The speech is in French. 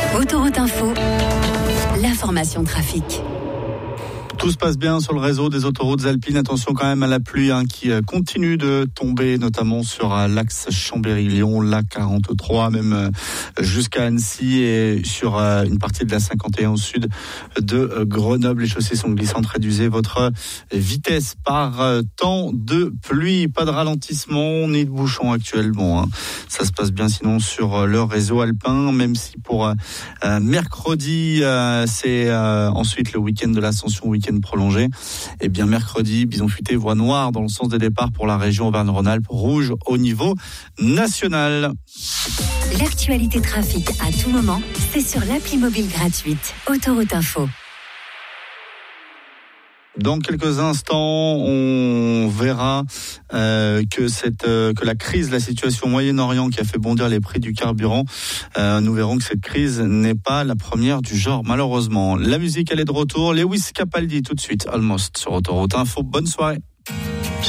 Autoroute Info, l'information trafic. Tout se passe bien sur le réseau des autoroutes alpines. Attention quand même à la pluie qui continue de tomber, notamment sur l'axe Chambéry-Lyon, l'A43, même jusqu'à Annecy et sur une partie de la 51 au sud de Grenoble. Les chaussées sont glissantes. Réduisez votre vitesse par temps de pluie. Pas de ralentissement ni de bouchon actuellement. Ça se passe bien sinon sur le réseau alpin, même si pour mercredi, c'est ensuite le week-end de l'Ascension, week-end prolongé. Et bien mercredi, bison futé, voie noire dans le sens des départs pour la région Auvergne-Rhône-Alpes, rouge au niveau national. L'actualité trafic à tout moment, c'est sur l'appli mobile gratuite Autoroute Info. Dans quelques instants, on verra que la crise, la situation au Moyen-Orient qui a fait bondir les prix du carburant, nous verrons que cette crise n'est pas la première du genre, malheureusement. La musique, elle est de retour. Lewis Capaldi, tout de suite, Almost, sur Autoroute Info. Bonne soirée.